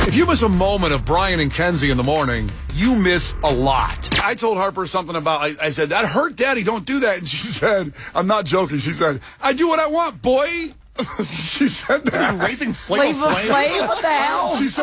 If you miss a moment of Brian and Kenzie in the morning, you miss a lot. I told Harper something about, I said, that hurt, Daddy, don't do that. And she said, I'm not joking, she said, I do what I want, boy. She said that. Raising Flavor Flav? What the hell? She said